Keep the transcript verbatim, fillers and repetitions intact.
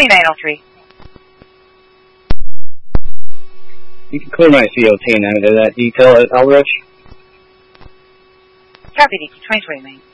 twenty-nine oh three. You can clear my C O T now to that detail at Elrich. Copy, D Q, twenty twenty-nine.